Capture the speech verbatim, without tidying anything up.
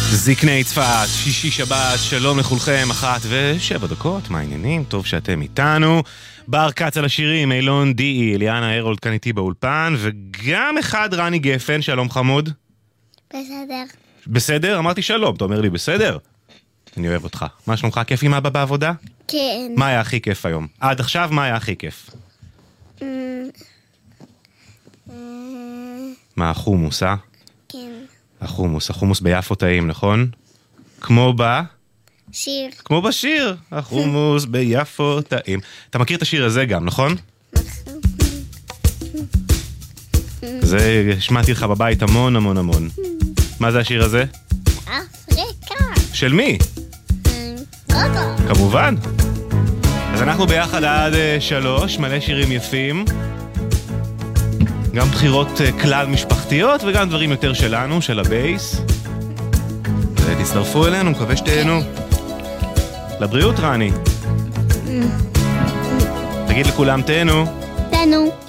זקני צפת, שישי שבת, שלום לכולכם, אחת ושבע דקות, מה העניינים? טוב שאתם איתנו. בר קץ על השירים, אילון די, אליאנה הרולד כאן איתי באולפן, וגם אחד רני גפן, שלום חמוד. בסדר. בסדר? אמרתי שלום, אתה אומר לי בסדר? אני אוהב אותך. מה שלומך? כיף עם אבא בעבודה? כן. מה היה הכי כיף היום? עד עכשיו מה היה הכי כיף? מה, החומוס, אה? כן. החומוס, החומוס ביפו טעים, נכון? כמו ב... שיר. כמו בשיר, החומוס ביפו טעים. אתה מכיר את השיר הזה גם, נכון? זה, שמעתי לך בבית המון המון המון. מה זה השיר הזה? אפריקה. של מי? קוקו. כמובן. אז אנחנו ביחד עד uh, שלוש, מלא שירים יפים. גם בחירות uh, כלל משפחתיות וגם דברים יותר שלנו, של הבייס. ותצטרפו אלינו, מקווה שתהנו. לבריאות רני. תגיד לכולם תהנו. תנו.